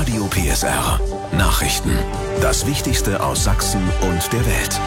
Radio PSR. Nachrichten. Das Wichtigste aus Sachsen und der Welt.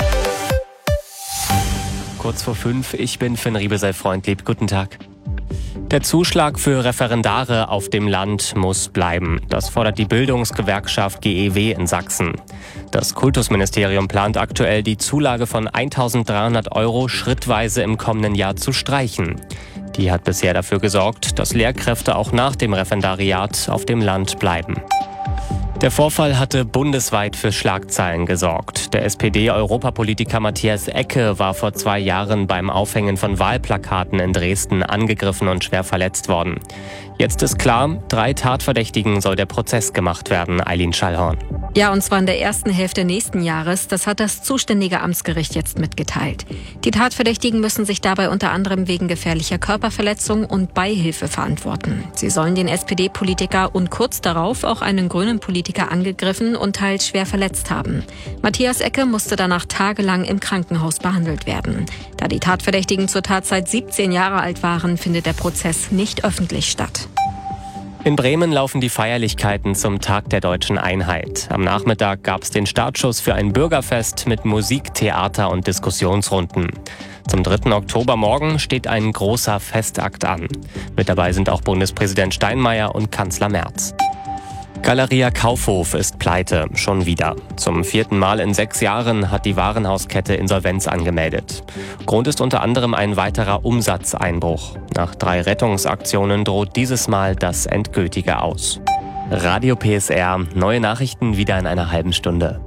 Kurz vor 5, ich bin Finn Riebesell-Freundlieb. Guten Tag. Der Zuschlag für Referendare auf dem Land muss bleiben. Das fordert die Bildungsgewerkschaft GEW in Sachsen. Das Kultusministerium plant aktuell, die Zulage von 1.300 € schrittweise im kommenden Jahr zu streichen. Die hat bisher dafür gesorgt, dass Lehrkräfte auch nach dem Referendariat auf dem Land bleiben. Der Vorfall hatte bundesweit für Schlagzeilen gesorgt. Der SPD-Europapolitiker Matthias Ecke war vor 2 Jahren beim Aufhängen von Wahlplakaten in Dresden angegriffen und schwer verletzt worden. Jetzt ist klar, 3 Tatverdächtigen soll der Prozess gemacht werden, Eileen Schallhorn. Ja, und zwar in der ersten Hälfte nächsten Jahres. Das hat das zuständige Amtsgericht jetzt mitgeteilt. Die Tatverdächtigen müssen sich dabei unter anderem wegen gefährlicher Körperverletzung und Beihilfe verantworten. Sie sollen den SPD-Politiker und kurz darauf auch einen grünen Politiker angegriffen und teils schwer verletzt haben. Matthias Ecke musste danach tagelang im Krankenhaus behandelt werden. Da die Tatverdächtigen zur Tatzeit 17 Jahre alt waren, findet der Prozess nicht öffentlich statt. In Bremen laufen die Feierlichkeiten zum Tag der Deutschen Einheit. Am Nachmittag gab es den Startschuss für ein Bürgerfest mit Musik, Theater und Diskussionsrunden. Zum 3. Oktobermorgen steht ein großer Festakt an. Mit dabei sind auch Bundespräsident Steinmeier und Kanzler Merz. Galeria Kaufhof ist pleite, schon wieder. Zum 4. Mal in 6 Jahren hat die Warenhauskette Insolvenz angemeldet. Grund ist unter anderem ein weiterer Umsatzeinbruch. Nach 3 Rettungsaktionen droht dieses Mal das endgültige Aus. Radio PSR, neue Nachrichten wieder in einer halben Stunde.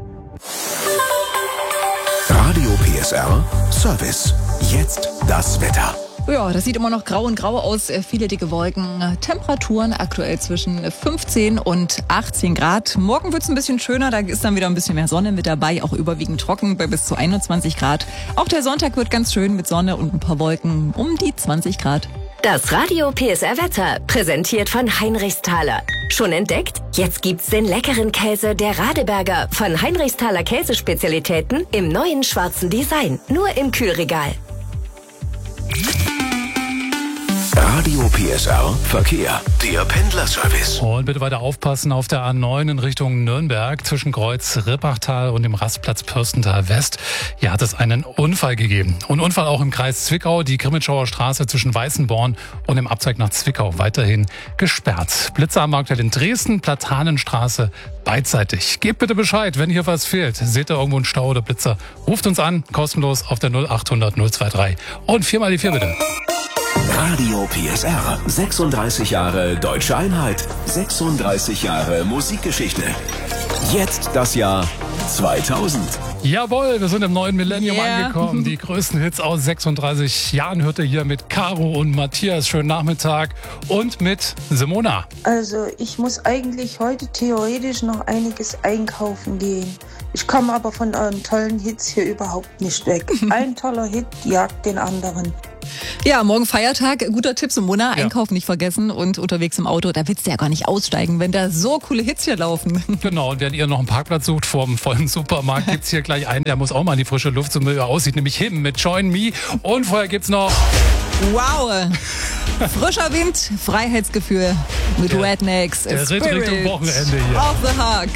Radio PSR Service. Jetzt das Wetter. Ja, das sieht immer noch grau und grau aus, viele dicke Wolken. Temperaturen aktuell zwischen 15 und 18 Grad. Morgen wird's ein bisschen schöner, da ist dann wieder ein bisschen mehr Sonne mit dabei, auch überwiegend trocken bei bis zu 21 Grad. Auch der Sonntag wird ganz schön mit Sonne und ein paar Wolken um die 20 Grad. Das Radio PSR Wetter, präsentiert von Heinrichsthaler. Schon entdeckt? Jetzt gibt's den leckeren Käse der Radeberger von Heinrichsthaler Käsespezialitäten im neuen schwarzen Design. Nur im Kühlregal. Radio PSR Verkehr. Der Pendlerservice. Und bitte weiter aufpassen auf der A9 in Richtung Nürnberg zwischen Kreuz Rippachtal und dem Rastplatz Pürstental West. Hier hat es einen Unfall gegeben. Und Unfall auch im Kreis Zwickau, die Grimmitschauer Straße zwischen Weißenborn und dem Abzweig nach Zwickau weiterhin gesperrt. Blitzer am Marktfeld in Dresden, Platanenstraße beidseitig. Gebt bitte Bescheid, wenn hier was fehlt. Seht ihr irgendwo einen Stau oder Blitzer? Ruft uns an, kostenlos auf der 0800 023. Und 4 mal die 4 bitte. Radio PSR. 36 Jahre Deutsche Einheit. 36 Jahre Musikgeschichte. Jetzt das Jahr 2000. Jawohl, wir sind im neuen Millennium angekommen. Die größten Hits aus 36 Jahren hört ihr hier mit Caro und Matthias. Schönen Nachmittag. Und mit Simona. Also ich muss eigentlich heute theoretisch noch einiges einkaufen gehen. Ich komme aber von euren tollen Hits hier überhaupt nicht weg. Ein toller Hit jagt den anderen. Ja, morgen Feiertag. Guter Tipp, Simona. Ja. Einkaufen nicht vergessen und unterwegs im Auto, da willst du ja gar nicht aussteigen, wenn da so coole Hits hier laufen. Genau, und wenn ihr noch einen Parkplatz sucht vor dem vollen Supermarkt, gibt's hier gleich einen, der muss auch mal in die frische Luft, so wie er aussieht, nämlich Him mit Join Me. Und vorher gibt's noch... Wow! Frischer Wind, Freiheitsgefühl mit Rednecks. Der Ritt Richtung Wochenende hier. Off the Hook.